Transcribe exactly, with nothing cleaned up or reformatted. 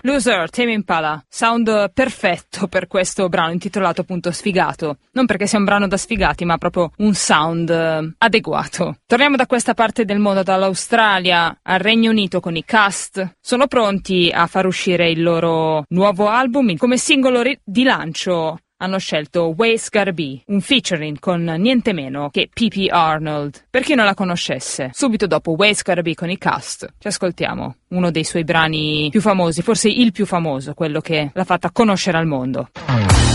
Loser, Tame Impala, sound perfetto per questo brano intitolato appunto Sfigato, non perché sia un brano da sfigati ma proprio un sound eh, adeguato. Torniamo da questa parte del mondo, dall'Australia al Regno Unito con i Cast. Sono pronti a far uscire il loro nuovo album. Come singolo ri- di lancio hanno scelto Ways Gotta Be, un featuring con niente meno che P P Arnold. Per chi non la conoscesse, subito dopo Ways Gotta Be con i Cast ci ascoltiamo uno dei suoi brani più famosi, forse il più famoso, quello che l'ha fatta conoscere al mondo.